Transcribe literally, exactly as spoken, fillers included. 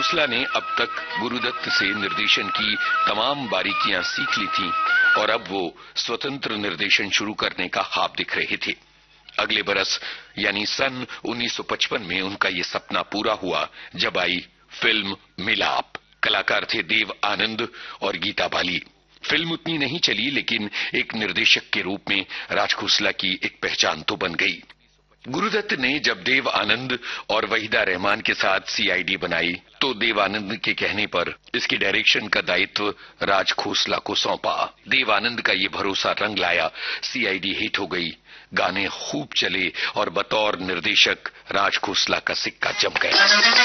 खोसला ने अब तक गुरुदत्त से निर्देशन की तमाम बारीकियां सीख ली थीं और अब वो स्वतंत्र निर्देशन शुरू करने का ख्वाब दिख रहे थे। अगले बरस यानी सन उन्नीस सौ पचपन में उनका ये सपना पूरा हुआ जब आई फिल्म मिलाप। कलाकार थे देव आनंद और गीता बाली। फिल्म उतनी नहीं चली, लेकिन एक निर्देशक के रूप में राज खोसला की एक पहचान तो बन गई। गुरुदत्त ने जब देव आनंद और वहीदा रहमान के साथ सीआईडी बनाई तो देव आनंद के कहने पर इसकी डायरेक्शन का दायित्व राज खोसला को सौंपा। देव आनंद का ये भरोसा रंग लाया, सीआईडी हिट हो गई, गाने खूब चले और बतौर निर्देशक राज खोसला का सिक्का जम गया।